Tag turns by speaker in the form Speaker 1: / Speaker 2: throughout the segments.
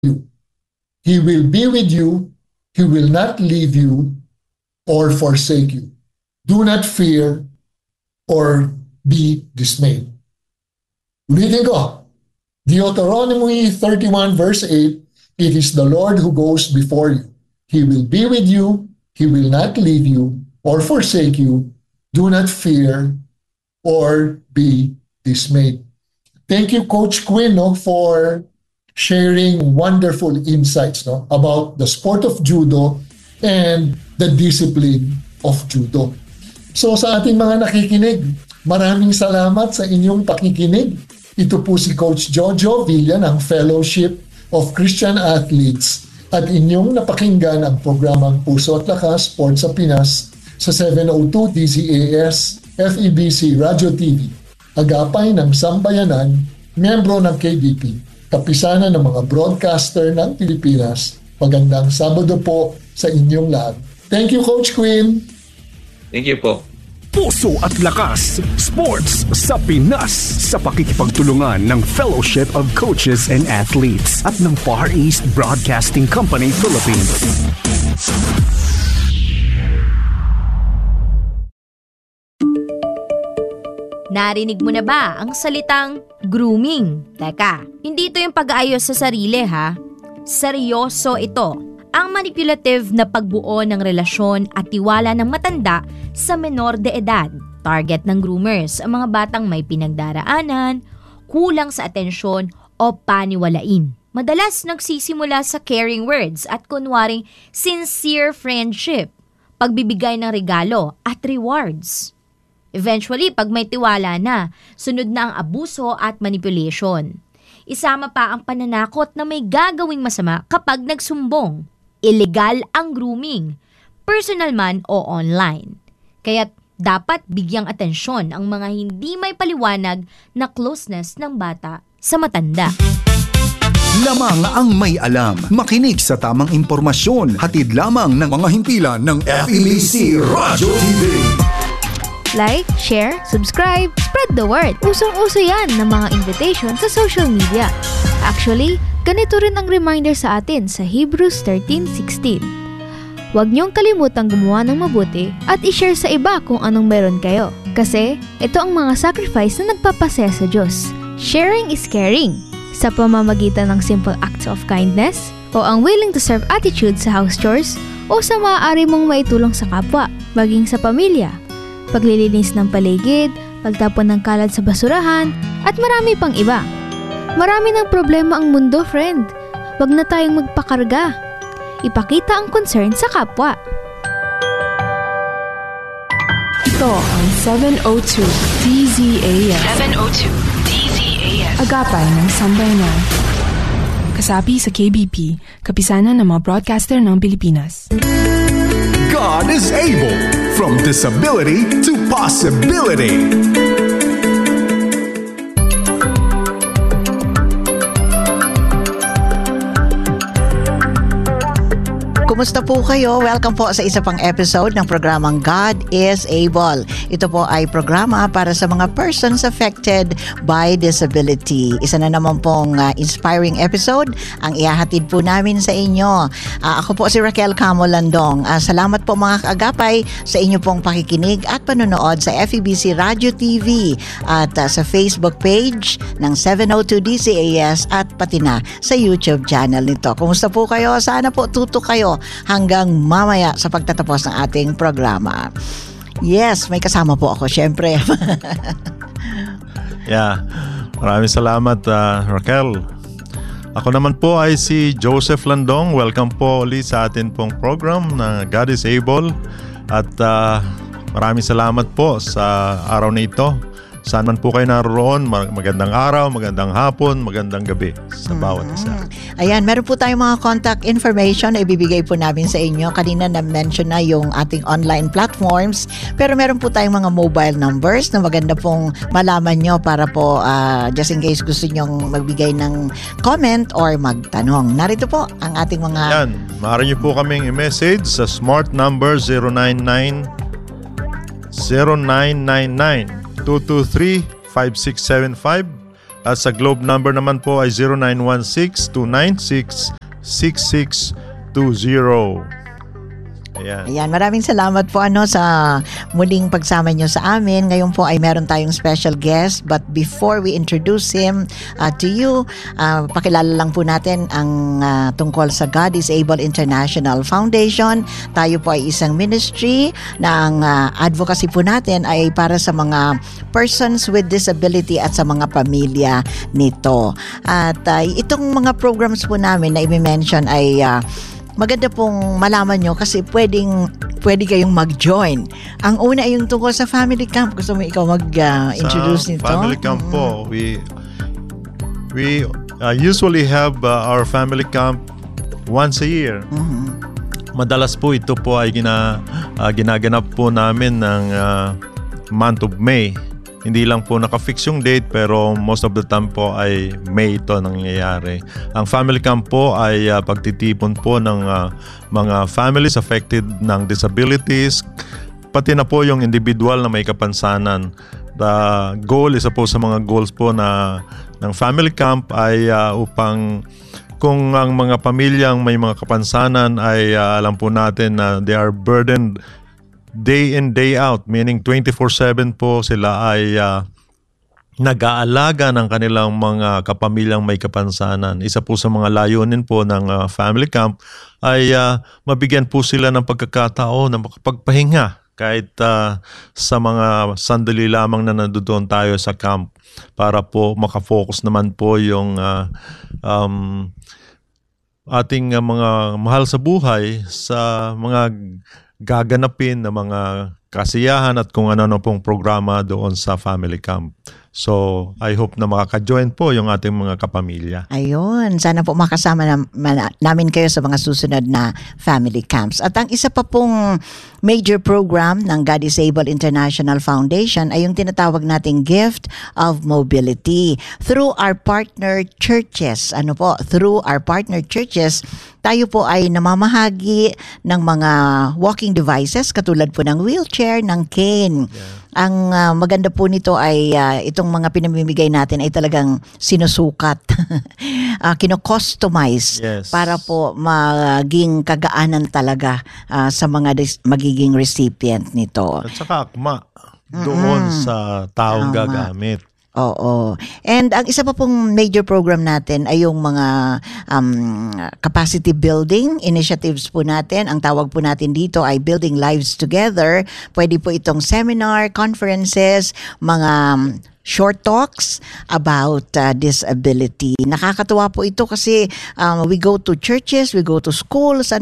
Speaker 1: you. He will be with you. He will not leave you or forsake you. Do not fear or be dismayed. Reading ko, Deuteronomy 31 verse 8, it is the Lord who goes before you. He will be with you. He will not leave you or forsake you. Do not fear or be dismayed. Thank you, Coach Quinn, for sharing wonderful insights about the sport of judo and the discipline of judo. So sa ating mga nakikinig, maraming salamat sa inyong pakikinig. Ito po si Coach Jojo Villa ng Fellowship of Christian Athletes at inyong napakinggan ang programang Puso at Lakas Sports sa Pinas sa 702 DZAS FEBC Radio TV, agapay ng Sambayanan, miyembro ng KBP, kapisanan ng mga broadcaster ng Pilipinas. Magandang Sabado po sa inyong lahat. Thank you, Coach Quinn.
Speaker 2: Thank you po.
Speaker 3: Puso at Lakas Sports sa Pinas sa pakikipagtulungan ng Fellowship of Coaches and Athletes at ng Far East Broadcasting Company Philippines.
Speaker 4: Narinig mo na ba ang salitang grooming? Teka, hindi ito yung pag-aayos sa sarili ha. Seryoso ito. Ang manipulative na pagbuo ng relasyon at tiwala ng matanda sa menor de edad. Target ng groomers ang mga batang may pinagdaraanan, kulang sa atensyon o paniwalain. Madalas nagsisimula sa caring words at kunwaring sincere friendship, pagbibigay ng regalo at rewards. Eventually, pag may tiwala na, sunod na ang abuso at manipulation. Isama pa ang pananakot na may gagawing masama kapag nagsumbong. Illegal ang grooming, personal man o online. Kaya't dapat bigyang atensyon ang mga hindi may paliwanag na closeness ng bata sa matanda.
Speaker 5: Lamang ang may alam. Makinig sa tamang impormasyon. Hatid lamang ng mga himpilan ng FEBC Radio TV.
Speaker 6: Like, share, subscribe, spread the word. Usong-uso yan ng mga invitation sa social media. Actually, ganito rin ang reminder sa atin sa Hebrews 13:16. Huwag niyong kalimutang gumawa ng mabuti at i-share sa iba kung anong meron kayo. Kasi ito ang mga sacrifice na nagpapasaya sa Diyos. Sharing is caring. Sa pamamagitan ng simple acts of kindness o ang willing to serve attitude sa house chores o sa maaari mong maitulong sa kapwa, maging sa pamilya. Paglilinis ng paligid, pagtapon ng kalat sa basurahan, at marami pang iba. Marami ng problema ang mundo, friend. Huwag na tayong magpakarga. Ipakita ang concern sa kapwa.
Speaker 7: Ito ang 702 DZAS.
Speaker 8: 702 DZAS.
Speaker 7: Agapay ng Sambayanan. Kasapi sa KBP, kapisanan ng mga broadcaster ng Pilipinas.
Speaker 5: God is able. From disability to possibility.
Speaker 9: Kumusta po kayo? Welcome po sa isa pang episode ng programang God is Able. Ito po ay programa para sa mga persons affected by disability. Isa na naman pong inspiring episode ang ihahatid po namin sa inyo. Ako po si Raquel Camo Landong. Salamat po mga kaagapay sa inyo pong pakikinig at panonood sa FEBC Radio TV at sa Facebook page ng 702 DCAS at pati na sa YouTube channel nito. Kumusta po kayo? Sana po tutok kayo hanggang mamaya sa pagtatapos ng ating programa. Yes, may kasama po ako, syempre.
Speaker 10: Yeah, maraming salamat Raquel. Ako naman po ay si Joseph Landong. Welcome po ulit sa atin pong program na God is Able. At maraming salamat po sa araw na ito. Saan man po kayo naroon, magandang araw, magandang hapon, magandang gabi sa bawat isa.
Speaker 9: Ayan, meron po tayong mga contact information na ibibigay po namin sa inyo. Kanina na-mention na yung ating online platforms, pero meron po tayong mga mobile numbers na maganda pong malaman nyo para po just in case gusto nyong magbigay ng comment or magtanong. Narito po ang ating mga...
Speaker 10: Ayan, maaari nyo po kaming i-message sa smart number 0999 223-5675 At sa Globe number naman po ay 0916-296-6620.
Speaker 9: Ayan, maraming salamat po sa muling pagsama nyo sa amin. Ngayon po ay meron tayong special guest, but before we introduce him to you, pakilala lang po natin ang tungkol sa God is Able International Foundation. Tayo po ay isang ministry na ang advocacy po natin ay para sa mga persons with disability at sa mga pamilya nito. At itong mga programs po namin na i-mention ay maganda pong malaman nyo kasi pwede kayong mag-join. Ang una ay yung tungkol sa family camp. Gusto mo ikaw mag-introduce nito?
Speaker 10: Sa family camp po, we usually have our family camp once a year. Madalas po ito po ay ginaganap po namin ng month of May. Hindi lang po naka-fix yung date pero most of the time po ay May ito nangyayari. Ang family camp po ay pagtitipon po ng mga families affected ng disabilities, pati na po yung individual na may kapansanan. The goal, isa po sa mga goals po ng family camp ay upang kung ang mga pamilyang may mga kapansanan ay alam po natin na they are burdened day in, day out, meaning 24/7 po sila ay nag-aalaga ng kanilang mga kapamilyang may kapansanan. Isa po sa mga layunin po ng family camp ay mabigyan po sila ng pagkakataon na makapagpahinga kahit sa mga sandali lamang na nandoon tayo sa camp para po makafocus naman po yung ating mga mahal sa buhay sa mga gaganapin na mga kasiyahan at kung ano pong programa doon sa family camp. So, I hope na makaka-join po yung ating mga kapamilya.
Speaker 9: Ayun, sana po makasama namin kayo sa mga susunod na family camps. At ang isa pa pong major program ng God is Able International Foundation ay yung tinatawag nating Gift of Mobility. Through our partner churches, through our partner churches, tayo po ay namamahagi ng mga walking devices katulad po ng wheelchair, ng cane. Yeah. Ang maganda po nito ay itong mga pinamimigay natin ay talagang sinusukat, kino-customize para po maging kagaanan talaga sa mga magiging recipient nito.
Speaker 10: At saka akma doon sa taong gagamit.
Speaker 9: Oo. And ang isa pa pong major program natin ay yung mga capacity building initiatives po natin. Ang tawag po natin dito ay Building Lives Together. Pwede po itong seminar, conferences, mga short talks about disability. Nakakatuwa po ito kasi we go to churches, we go to schools,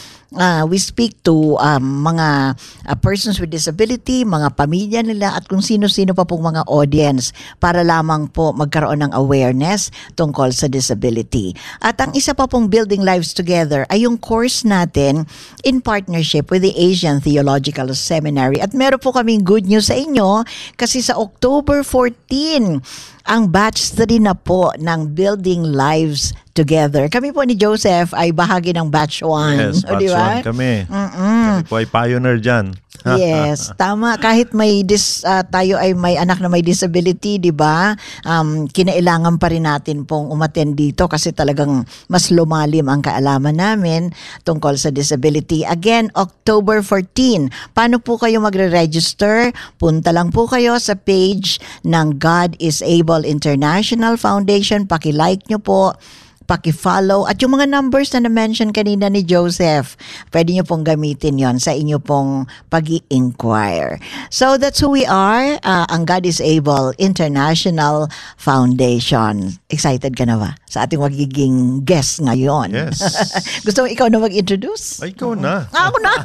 Speaker 9: we speak to mga persons with disability, mga pamilya nila at kung sino-sino pa pong mga audience para lamang po magkaroon ng awareness tungkol sa disability. At ang isa pa pong Building Lives Together ay yung course natin in partnership with the Asian Theological Seminary. At meron po kaming good news sa inyo kasi sa October 14, ang batch 3 na po ng Building Lives Together. Kami po ni Joseph ay bahagi ng batch 1.
Speaker 10: Yes, batch 1 kami. Kami po ay pioneer dyan.
Speaker 9: Yes, tama. Kahit tayo ay may anak na may disability, di ba? Kinailangan pa rin natin pong umattend dito kasi talagang mas lumalim ang kaalaman namin tungkol sa disability. Again, October 14. Paano po kayo magre-register? Punta lang po kayo sa page ng God is Able International Foundation. Paki-like nyo po, paki-follow at yung mga numbers na na-mention kanina ni Joseph, pwede nyo pong gamitin yon sa inyo pong pag-i-inquire. So that's who we are, ang God is Able International Foundation. Excited ka na ba sa ating magiging guest ngayon?
Speaker 10: Yes.
Speaker 9: Gusto mo ikaw na mag-introduce?
Speaker 10: Ay, ikaw na.
Speaker 9: Ako na.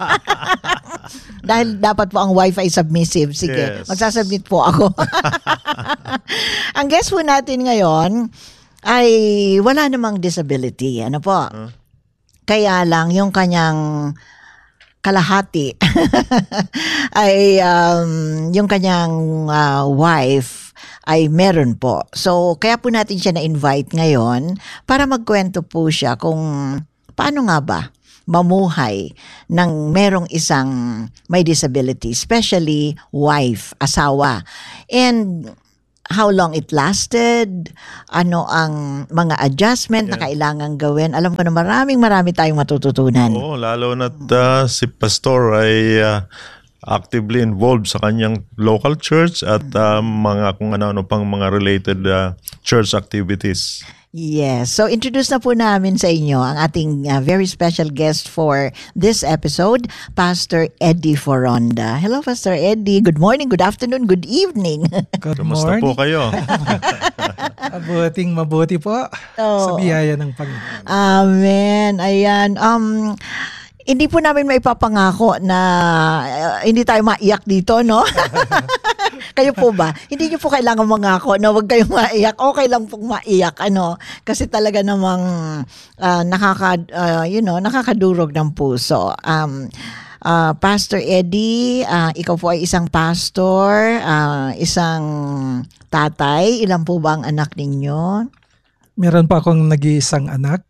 Speaker 9: Dahil dapat po ang Wi-Fi submissive. Sige, magsasubmit po ako. Ang guest po natin ngayon ay wala namang disability. Kaya lang yung kanyang kalahati ay yung kanyang wife ay meron po. So kaya po natin siya na-invite ngayon para magkwento po siya kung paano nga ba mamuhay ng merong isang may disability, especially wife, asawa. And how long it lasted, ano ang mga adjustment na kailangan gawin. Alam ko na marami tayong matututunan.
Speaker 10: Oo, lalo na't si Pastor ay actively involved sa kanyang local church at mga kung ano-ano pang mga related church activities.
Speaker 9: Yes. So, introduce na po namin sa inyo ang ating very special guest for this episode, Pastor Eddie Foronda. Hello, Pastor Eddie. Good morning, good afternoon, good evening.
Speaker 11: Good
Speaker 10: Kumusta
Speaker 11: morning.
Speaker 10: po kayo?
Speaker 11: Mabuti po sa biyaya ng Panginoon.
Speaker 9: Amen. Ayan. Hindi po namin maipapangako na hindi tayo maiyak dito, no? Kayo po ba? Hindi niyo po kailangan mangako na huwag kayong maiyak. Okay lang pong maiyak, ano? Kasi talaga namang nakakadurog ng puso. Pastor Eddie, ikaw po ay isang pastor, isang tatay. Ilan po ba ang anak ninyo?
Speaker 11: Meron pa akong nag-iisang anak.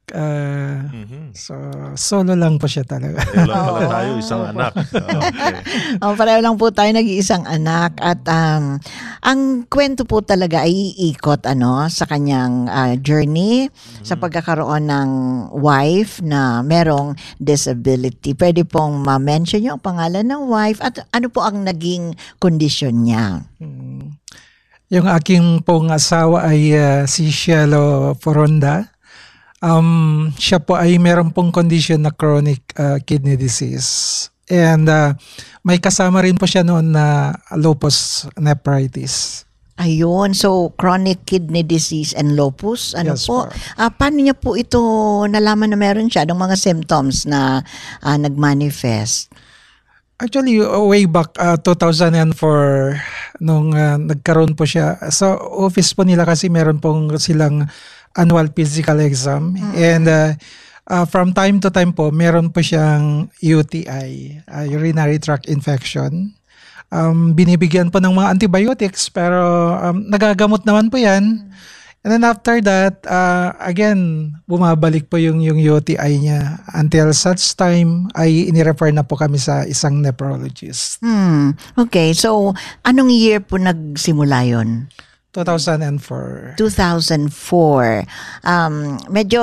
Speaker 11: So, solo lang po siya talaga.
Speaker 10: Pareho lang pala tayo, isang anak. Okay.
Speaker 9: Pareho lang po tayo nag-iisang anak. At ang kwento po talaga ay iikot sa kanyang journey sa pagkakaroon ng wife na merong disability. Pwede pong ma-mention yung pangalan ng wife at ano po ang naging kondisyon niya?
Speaker 11: Yung aking pong asawa ay si Cielo Foronda. Siya po ay meron pong condition na chronic kidney disease. And may kasama rin po siya noon na lupus nephritis.
Speaker 9: Ayun, so chronic kidney disease and lupus,
Speaker 11: Yes,
Speaker 9: po? Paano niya po ito nalaman na meron siya, ng mga symptoms na nagmanifest?
Speaker 11: Actually, way back 2004, nung nagkaroon po siya, sa office po nila kasi meron pong silang annual physical exam. And from time to time po, meron po siyang UTI, urinary tract infection. Binibigyan po ng mga antibiotics pero nagagamot naman po yan. And then after that, again, bumabalik po yung UTI niya. Until such time, ay inirefer na po kami sa isang nephrologist.
Speaker 9: Okay, so anong year po nagsimula yun?
Speaker 11: 2004.
Speaker 9: 2004. Medyo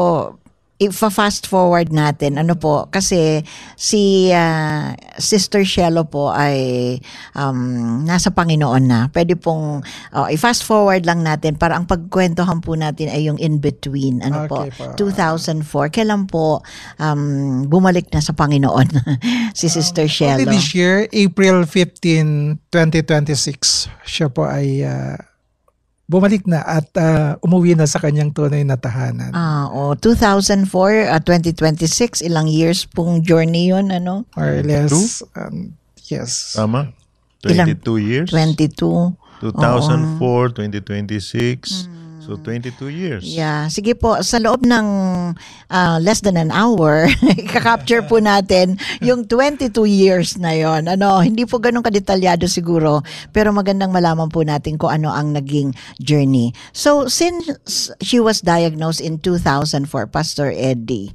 Speaker 9: if-fast forward natin, kasi si Sister Cielo po ay nasa Panginoon na. Pwede pong i-fast forward lang natin para ang pagkwentuhan po natin ay yung in-between.
Speaker 11: Okay,
Speaker 9: 2004. Kailan po bumalik na sa Panginoon si Sister Cielo?
Speaker 11: This year, April 15, 2026, siya po ay bumalik na at umuwi na sa kanyang tunay na tahanan.
Speaker 9: 2004, 2026, ilang years pong journey yun, ano?
Speaker 11: Or less. Yes.
Speaker 10: Tama? 22 years?
Speaker 9: 22.
Speaker 10: 2004, 2026. So 22 years.
Speaker 9: Yeah. Sige po, sa loob ng less than an hour, ikakapture po natin yung 22 years na yon. Hindi po ganun kadetalyado siguro, pero magandang malaman po natin kung ano ang naging journey. So since she was diagnosed in 2004, Pastor Eddie,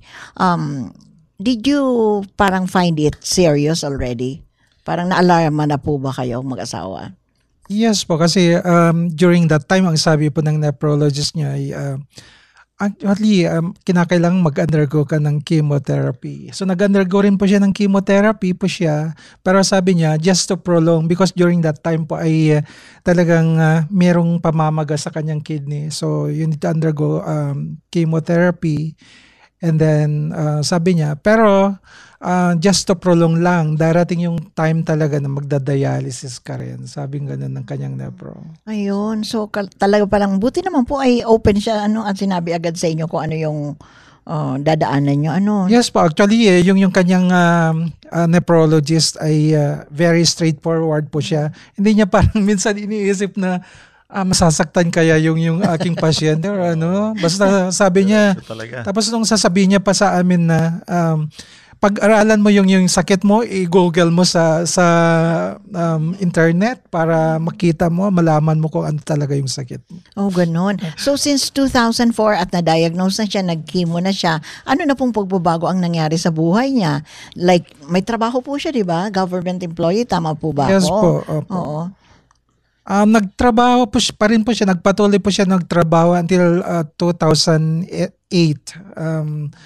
Speaker 9: did you parang find it serious already? Parang na-alarma na po ba kayo mag-asawa?
Speaker 11: Yes po, kasi during that time, ang sabi po ng nephrologist niya ay actually, kinakailangan mag-undergo ka ng chemotherapy. So nag-undergo rin po siya ng chemotherapy po siya, pero sabi niya just to prolong because during that time po ay talagang merong pamamaga sa kanyang kidney. So you need to undergo chemotherapy. And then sabi niya, pero just to prolong lang, darating yung time talaga na magdadialysis ka rin. Sabi ng ganun ng kanyang nephro.
Speaker 9: Ayun, so talaga parang buti naman po ay open siya at sinabi agad sa inyo kung ano yung dadaanan nyo.
Speaker 11: Yes po, actually yung kanyang nephrologist ay very straightforward po siya. Hindi niya parang minsan iniisip na masasaktan kaya yung aking pasyente or basta sabi niya. Tapos nung sasabihin niya pa sa amin na pag-aralan mo yung sakit mo, i-google mo sa internet para makita mo, malaman mo kung ano talaga yung sakit mo.
Speaker 9: Oh, ganun. So since 2004 at na-diagnose na siya, nag-chemo na siya, ano na pong pagbabago ang nangyari sa buhay niya? Like, may trabaho po siya, di ba? Government employee, tama po ba ako?
Speaker 11: Yes po.
Speaker 9: Oo.
Speaker 11: Nagtrabaho pa rin po siya, nagpatuloy po siya nagtrabaho until 2008.